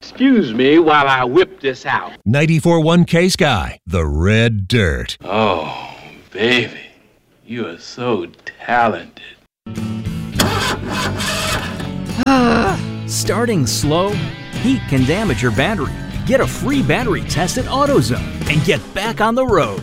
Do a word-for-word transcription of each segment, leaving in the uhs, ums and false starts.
excuse me while I whip this out. ninety-four point one K-Sky, the Red Dirt. Oh, baby, you are so talented. Starting slow? Heat can damage your battery. Get a free battery test at AutoZone and get back on the road.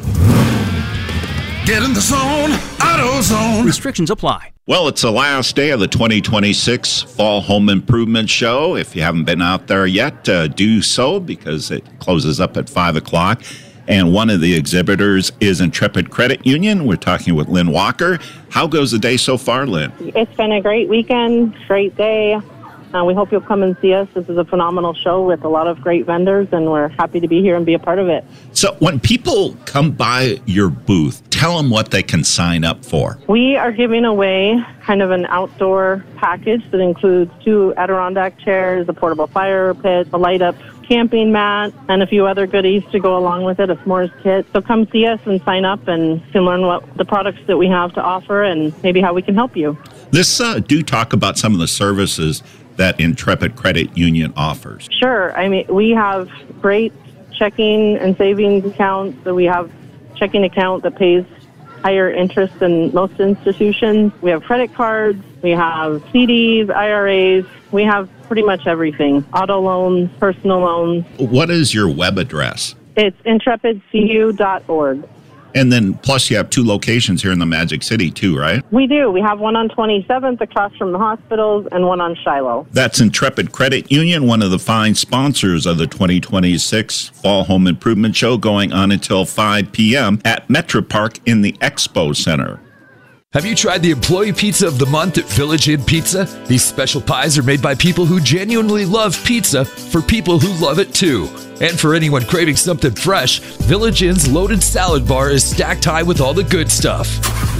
Get in the zone, AutoZone. Restrictions apply. Well, it's the last day of the twenty twenty-six Fall Home Improvement Show. If you haven't been out there yet, uh, do so because it closes up at five o'clock. And one of the exhibitors is Intrepid Credit Union. We're talking with Lynn Walker. How goes the day so far, Lynn? It's been a great weekend, great day. Uh, we hope you'll come and see us. This is a phenomenal show with a lot of great vendors, and we're happy to be here and be a part of it. So when people come by your booth, tell them what they can sign up for. We are giving away kind of an outdoor package that includes two Adirondack chairs, a portable fire pit, a light-up camping mat, and a few other goodies to go along with it, a s'mores kit. So come see us and sign up, and you can learn what the products that we have to offer and maybe how we can help you. This uh, do talk about some of the services that Intrepid Credit Union offers. Sure. I mean, we have great checking and savings accounts. So we have checking account that pays higher interest than most institutions. We have credit cards. We have C Ds, I R As. We have pretty much everything. Auto loans, personal loans. What is your web address? It's intrepid c u dot org. And then, plus, you have two locations here in the Magic City, too, right? We do. We have one on twenty-seventh across from the hospitals and one on Shiloh. That's Intrepid Credit Union, one of the fine sponsors of the twenty twenty-six Fall Home Improvement Show, going on until five p.m. at Metro Park in the Expo Center. Have you tried the Employee Pizza of the Month at Village Inn Pizza? These special pies are made by people who genuinely love pizza for people who love it too. And for anyone craving something fresh, Village Inn's loaded salad bar is stacked high with all the good stuff.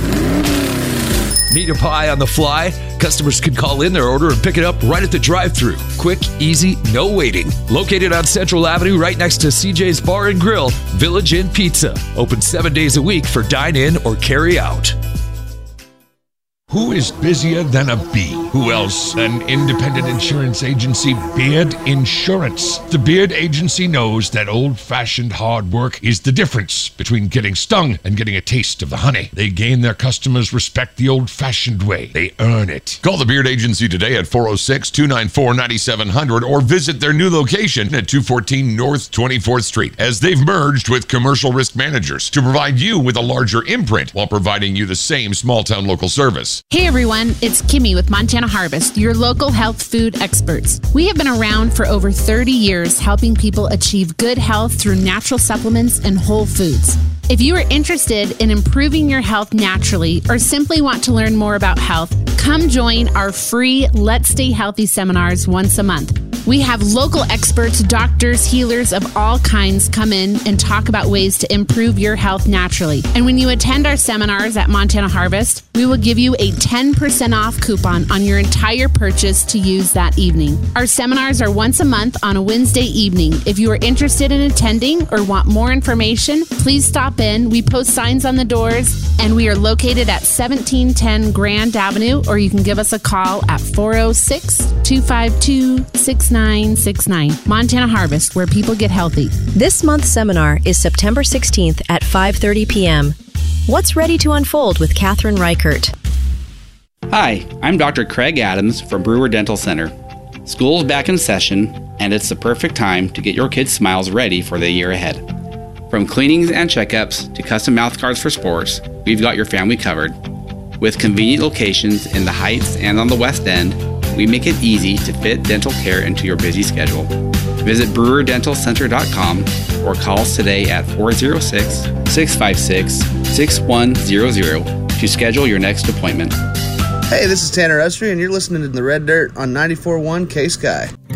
Need a pie on the fly? Customers can call in their order and pick it up right at the drive-thru. Quick, easy, no waiting. Located on Central Avenue right next to C J's Bar and Grill, Village Inn Pizza. Open seven days a week for dine-in or carry-out. Who is busier than a bee? Who else? An independent insurance agency, Beard Insurance. The Beard Agency knows that old-fashioned hard work is the difference between getting stung and getting a taste of the honey. They gain their customers' respect the old-fashioned way. They earn it. Call the Beard Agency today at four oh six, two nine four, nine seven zero zero or visit their new location at two fourteen North twenty-fourth Street, as they've merged with Commercial Risk Managers to provide you with a larger imprint while providing you the same small-town local service. Hey everyone, it's Kimmy with Montana Harvest, your local health food experts. We have been around for over thirty years helping people achieve good health through natural supplements and whole foods. If you are interested in improving your health naturally or simply want to learn more about health, come join our free Let's Stay Healthy seminars once a month. We have local experts, doctors, healers of all kinds come in and talk about ways to improve your health naturally. And when you attend our seminars at Montana Harvest, we will give you a ten percent off coupon on your entire purchase to use that evening. Our seminars are once a month on a Wednesday evening. If you are interested in attending or want more information, please stop in. We post signs on the doors, and we are located at seventeen ten Grand Avenue, or you can give us a call at four oh six, two five two, six nine six nine. Montana Harvest, where people get healthy. This month's seminar is September sixteenth at five thirty p.m. What's ready to unfold with Catherine Reichert? Hi, I'm Doctor Craig Adams from Brewer Dental Center. School's back in session, and it's the perfect time to get your kids' smiles ready for the year ahead. From cleanings and checkups to custom mouth guards for sports, we've got your family covered. With convenient locations in the Heights and on the West End, we make it easy to fit dental care into your busy schedule. Visit brewer dental center dot com or call us today at four oh six, six five six, six one zero zero to schedule your next appointment. Hey, this is Tanner Estry, and you're listening to The Red Dirt on ninety-four point one K-Sky.